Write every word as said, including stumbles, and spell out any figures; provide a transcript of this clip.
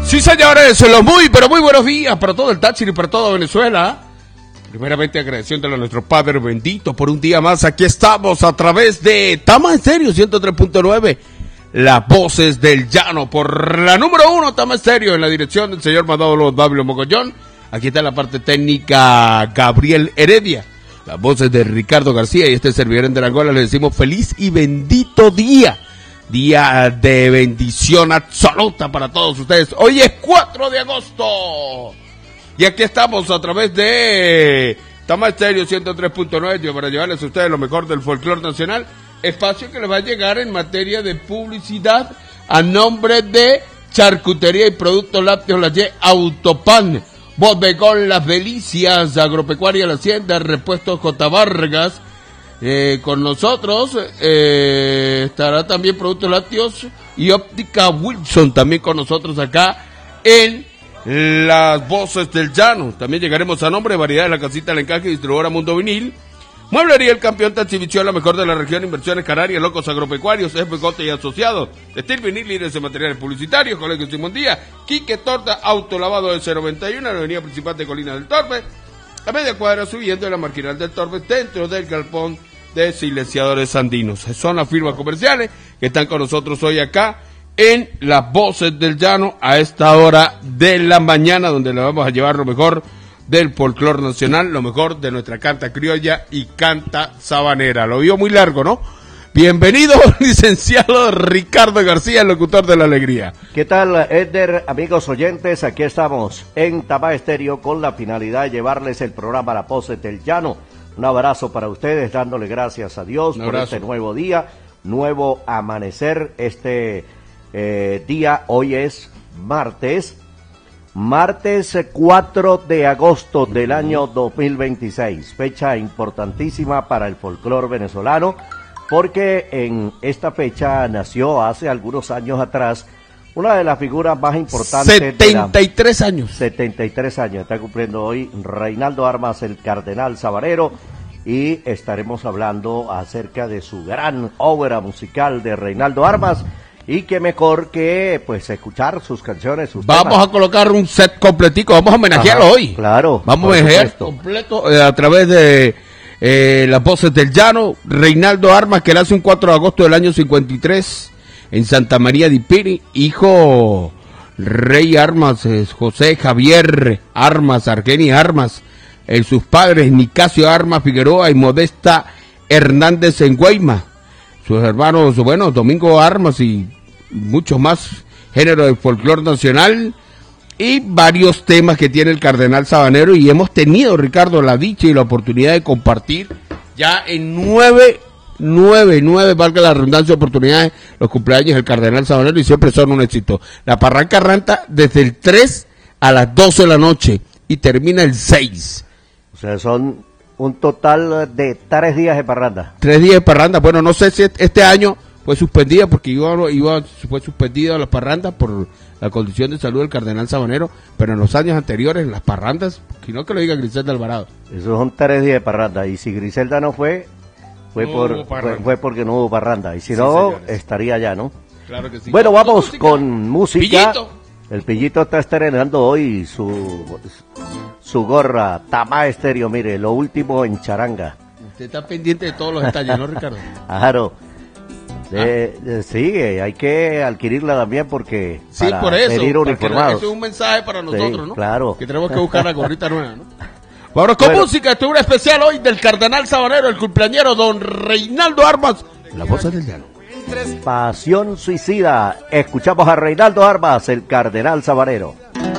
Sí, señores, los muy, pero muy buenos días para todo el Táchira y para toda Venezuela. Primeramente agradeciéndole a nuestro Padre bendito por un día más. Aquí estamos a través de Tama Estéreo ciento tres punto nueve, las voces del llano, por la número uno Tama Estéreo, en la dirección del señor Manolo Bablo Mogollón. Aquí está la parte técnica Gabriel Heredia, las voces de Ricardo García y este servidor de Angola. Le decimos feliz y bendito día. Día de bendición absoluta para todos ustedes. Hoy es cuatro de agosto. Y aquí estamos a través de Tama Estéreo ciento tres punto nueve para llevarles a ustedes lo mejor del folclore nacional. Espacio que les va a llegar en materia de publicidad a nombre de Charcutería y Productos Lácteos La Ye Autopan, Bodegón Las Delicias, Agropecuaria La Hacienda, Repuestos J. Vargas. Eh, con nosotros eh, estará también Productos Lácteos y Óptica Wilson, también con nosotros acá en las voces del llano. También llegaremos a nombre de Variedad de la Casita del Encaje, distribuidora Mundo Vinil, Mueblería El Campeón de Exhibición, la mejor de la región, Inversiones Canarias, Locos Agropecuarios, F Cote y Asociados, Textil Vinil, líderes de materiales publicitarios, Colegio Simón Díaz, Quique Torta, Autolavado del cero noventa y uno, la avenida principal de Colina del Torbe, a media cuadra subiendo de la Marginal del Torbe, dentro del galpón de Silenciadores Andinos. Son las firmas comerciales que están con nosotros hoy acá en las voces del llano a esta hora de la mañana, donde le vamos a llevar lo mejor del folclore nacional, lo mejor de nuestra canta criolla y canta sabanera. Lo vio muy largo, ¿no? Bienvenido, licenciado Ricardo García, el locutor de la alegría. ¿Qué tal, Edder? Amigos oyentes, aquí estamos en Tama Estéreo con la finalidad de llevarles el programa Las Voces del Llano. Un abrazo para ustedes, dándole gracias a Dios por este nuevo día, nuevo amanecer. Este eh, día, hoy es martes, martes cuatro de agosto del año dos mil veintiséis, fecha importantísima para el folclore venezolano, porque en esta fecha nació hace algunos años atrás una de las figuras más importantes. setenta y tres años. setenta y tres años, está cumpliendo hoy Reinaldo Armas, el Cardenal Sabanero, y estaremos hablando acerca de su gran obra musical de Reinaldo Armas, y qué mejor que pues escuchar sus canciones, sus Vamos temas. A colocar un set completico, vamos a homenajearlo. Ajá, hoy. Claro. Vamos a homenajear completo eh, a través de eh, las voces del llano. Reinaldo Armas, que nace un cuatro de agosto del año cincuenta y tres en Santa María de Piri, hijo Rey Armas, eh, José Javier Armas, Argeni Armas, eh, sus padres Nicasio Armas Figueroa y Modesta Hernández en Guayma, sus hermanos, bueno, Domingo Armas y muchos más géneros de folclore nacional y varios temas que tiene el Cardenal Sabanero, y hemos tenido, Ricardo, la dicha y la oportunidad de compartir ya en nueve Nueve, nueve, valga la redundancia, oportunidades, los cumpleaños del Cardenal Sabanero, y siempre son un éxito. La parranca arranca desde el tres a las doce de la noche y termina el seis. O sea, son un total de tres días de parranda. Tres días de parranda. Bueno, no sé si este año fue suspendida, porque iba, iba, fue suspendida la parranda por la condición de salud del Cardenal Sabanero, pero en los años anteriores, en las parrandas, que no que lo diga Griselda Alvarado. Esos son tres días de parranda, y si Griselda no fue... Fue, no por, fue, fue porque no hubo parranda, y si sí, no, señores, estaría allá, ¿no? Claro que sí. Bueno, vamos música? con música. Pillito. El Pillito está estrenando hoy su su gorra Tama Estéreo, mire, lo último en charanga. Usted está pendiente de todos los detalles, ¿no, Ricardo? Claro. De, ah. de, sí, hay que adquirirla también porque sí, para por eso, venir uniformados. Eso es un mensaje para nosotros, sí, ¿no? Claro. Que tenemos que buscar la gorrita nueva, ¿no? Bueno, con bueno. música, esto es una especial hoy del Cardenal Sabanero, el cumpleañero don Reinaldo Armas, la voz del llano. Pasión Suicida, escuchamos a Reinaldo Armas, el Cardenal Sabanero.